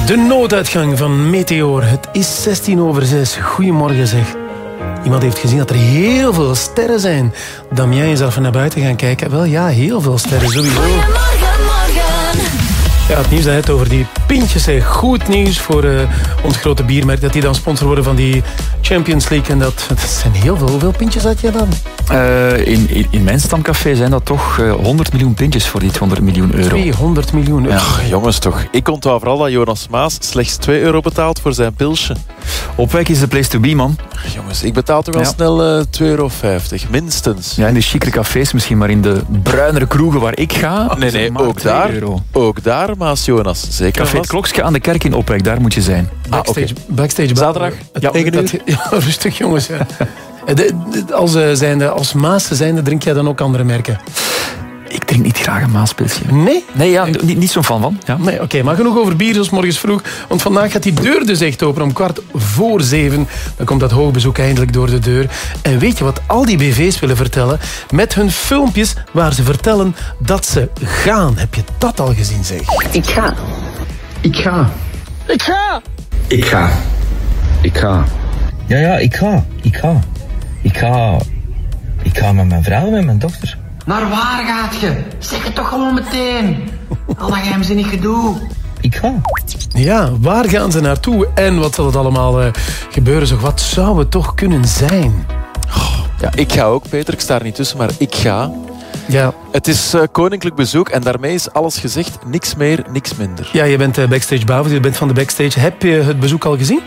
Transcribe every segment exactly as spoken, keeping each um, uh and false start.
De nooduitgang van Meteor. Het is zestien over zes. Goedemorgen zeg. Iemand heeft gezien dat er heel veel sterren zijn. Damien is even naar buiten gaan kijken. Wel ja, heel veel sterren sowieso. Goedemorgen, morgen. Ja, het nieuws dat het over die pintjes is. Goed nieuws voor uh, ons grote biermerk. Dat die dan sponsor worden van die Champions League. En dat, dat zijn heel veel. Hoeveel pintjes had je dan? Uh, in, in, in mijn stamcafé zijn dat toch uh, honderd miljoen pintjes voor die honderd miljoen euro. tweehonderd miljoen euro. Ja, jongens toch. Ik onthoud vooral dat Jonas Maas slechts twee euro betaalt voor zijn pilsje. Opwek is de place to be, man. Jongens, ik betaal toch wel Ja. snel uh, twee euro vijftig, minstens. Ja, in de chicere cafés misschien, maar in de bruinere kroegen waar ik ga... Nee, is het nee, maar ook twee daar, euro. ook daar, Maas Jonas. Zeker Café Het vast. Klokske aan de kerk in Opwek, daar moet je zijn. Backstage, Ah, oké. backstage Zaterdag, Ja, negen dat- uur. ja, rustig jongens. Ja. De- de- als, uh, zijnde, als Maas zijnde drink jij dan ook andere merken? Ik drink niet graag een Maaspilsje. Nee? Nee, ja, niet, niet zo'n fan van. Ja. Nee, oké, okay, maar genoeg over bier, zoals morgens vroeg. Want vandaag gaat die deur dus echt open om kwart voor zeven. Dan komt dat hoogbezoek eindelijk door de deur. En weet je wat al die B V's willen vertellen? Met hun filmpjes waar ze vertellen dat ze gaan. Heb je dat al gezien, zeg? Ik ga. Ik ga. Ik ga! Ik ga. Ik ga. Ja, ja, ik ga. Ik ga. Ik ga. Ik ga met mijn vrouw en met mijn dochter. Naar waar gaat je? Zeg het toch gewoon meteen. Al dat geheimzinnig gedoe. Ik ga. Ja, waar gaan ze naartoe? En wat zal het allemaal uh, gebeuren? Zeg, wat zou het toch kunnen zijn? Ja, ik ga ook, Peter. Ik sta er niet tussen, maar ik ga. Ja, Het is uh, koninklijk bezoek en daarmee is alles gezegd. Niks meer, niks minder. ja je bent uh, backstage Bavels, je bent van de backstage. Heb je het bezoek al gezien?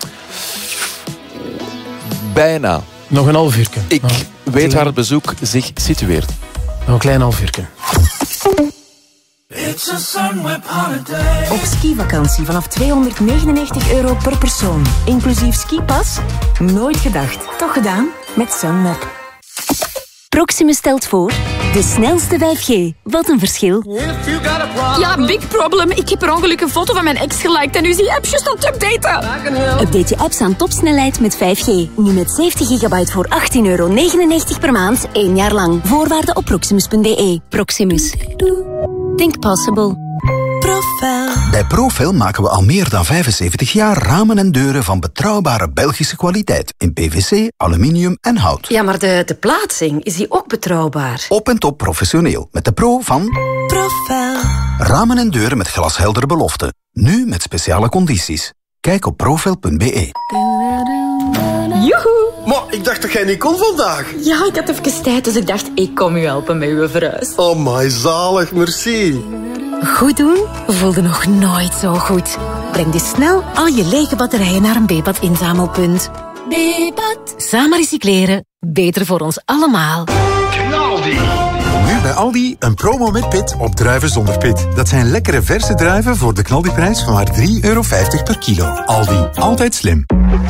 Bijna. Nog een half uurtje. Ik Oh, weet waar het bezoek zich situeert. nog een klein half uurtje. Op skivakantie vanaf tweehonderdnegenennegentig euro per persoon. Inclusief skipas? Nooit gedacht. Toch gedaan? Met Sunweb. Proximus stelt voor de snelste vijf G. Wat een verschil. Ja, big problem. Ik heb per ongeluk een foto van mijn ex geliked en nu is die app juist aan het updaten. Update je apps aan topsnelheid met vijf G. Nu met zeventig gigabyte voor achttien euro negenennegentig per maand, één jaar lang. Voorwaarden op proximus punt b e. Proximus. Think possible. Profel. Bij Profel maken we al meer dan vijfenzeventig jaar ramen en deuren van betrouwbare Belgische kwaliteit. In P V C, aluminium en hout. Ja, maar de, de plaatsing, is die ook betrouwbaar? Op en top professioneel. Met de pro van Profel. ramen en deuren met glasheldere beloften. Nu met speciale condities. Kijk op profel punt b e. Joehoe. Maar ik dacht dat jij niet kon vandaag. Ja, ik had even tijd, dus ik dacht, ik kom u helpen met uw verhuis. Oh my, zalig, merci. Goed doen voelde nog nooit zo goed. Breng dus snel al je lege batterijen naar een B-pad inzamelpunt. B-pad. Samen recycleren. Beter voor ons allemaal. Nu bij Aldi een promo met pit op druiven zonder pit. Dat zijn lekkere verse druiven voor de knaldiprijs van maar drie euro vijftig per kilo. Aldi, altijd slim.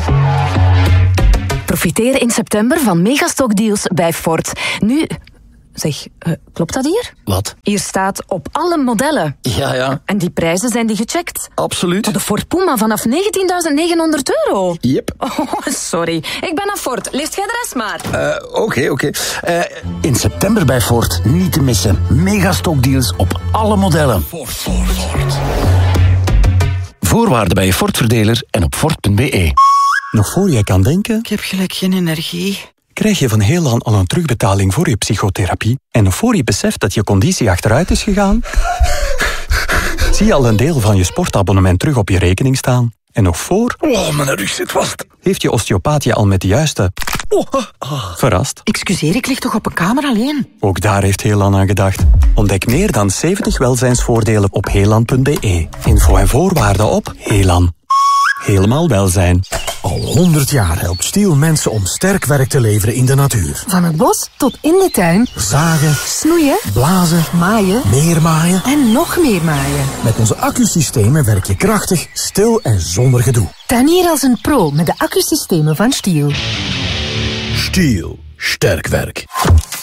Profiteer in september van megastockdeals bij Ford. Nu... Zeg, uh, klopt dat hier? Wat? Hier staat op alle modellen. Ja, ja. En die prijzen zijn die gecheckt? Absoluut. De Ford Puma vanaf negentienduizend negenhonderd euro. Yep. Oh, sorry. Ik ben naar Ford. Leest jij de rest maar. Oké, uh, oké. Okay, okay. uh, in september bij Ford niet te missen. Megastockdeals op alle modellen. Ford, Ford, Ford. Voorwaarden bij je Ford-verdeler en op ford punt b e. Nog voor jij kan denken, Ik heb gelijk geen energie. krijg je van Heelan al een terugbetaling voor je psychotherapie. En nog voor je beseft dat je conditie achteruit is gegaan, zie je al een deel van je sportabonnement terug op je rekening staan. En nog voor... Oh, mijn rug zit vast. Heeft je osteopaat je al met de juiste... Oh, ah. Verrast? Excuseer, ik lig toch op een kamer alleen? Ook daar heeft Heelan aan gedacht. Ontdek meer dan zeventig welzijnsvoordelen op heelan punt b e. Info en voorwaarden op Heelan. Helemaal welzijn. Al honderd jaar helpt Stiel mensen om sterk werk te leveren in de natuur. Van het bos tot in de tuin. Zagen, Snoeien, blazen, maaien meer maaien. en nog meer maaien. Met onze accusystemen werk je krachtig, stil en zonder gedoe. Tuinier als een pro met de accusystemen van Stiel. Stiel, sterk werk.